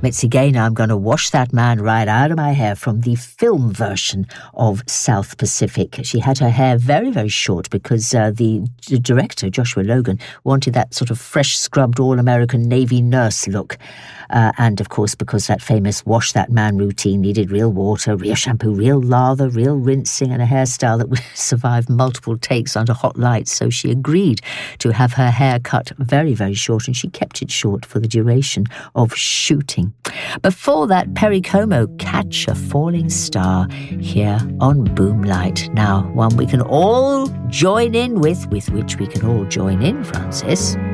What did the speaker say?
Mitzi Gaynor, I'm going to wash that man right out of my hair, from the film version of South Pacific. She had her hair very, very short because the director, Joshua Logan, wanted that sort of fresh scrubbed all-American Navy nurse look. And, of course, because that famous wash that man routine needed real water, real shampoo, real lather, real rinsing, and a hairstyle that would survive multiple takes under hot lights. So she agreed to have her hair cut very, very short, and she kept it short for the duration of shooting. Before that, Perry Como, Catch a Falling Star, here on Boomlight. Now, one we can all join in with which we can all join in, Francis.